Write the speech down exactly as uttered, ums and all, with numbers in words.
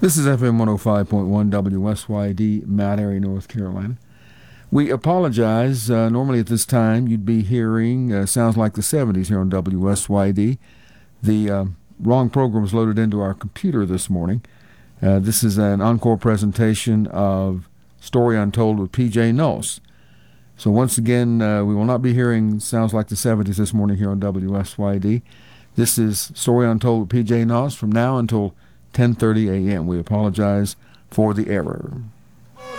This is F M one oh five point one W S Y D, Mount Airy, North Carolina. We apologize. Uh, normally at this time you'd be hearing uh, Sounds Like the seventies here on W S Y D. The uh, wrong program was loaded into our computer this morning. Uh, this is an encore presentation of Story Untold with P J Noss. So once again, uh, we will not be hearing Sounds Like the seventies this morning here on W S Y D. This is Story Untold with P J Noss from now until ten thirty a.m. We apologize for the error.